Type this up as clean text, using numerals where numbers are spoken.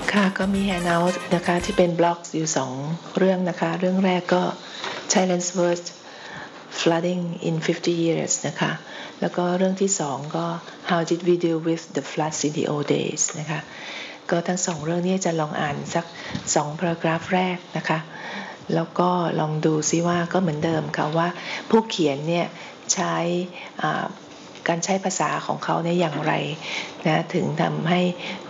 ค่ะก็มี handout นะคะที่เป็นบล็อกอยู่2เรื่องนะคะเรื่องแรกก็ Thailand's worst flooding in 50 years นะคะแล้วก็เรื่องที่2ก็ How did we deal with the floods in the old days นะคะก็ทั้ง2เรื่องนี้จะลองอ่านสัก2 paragraph แรกนะคะแล้วก็ลองดูซิว่าก็เหมือนเดิมค่ะว่าผู้เขียนเนี่ยใช้การใช้ภาษาของเขาเนี่ยอย่างไรนะถึงทำให้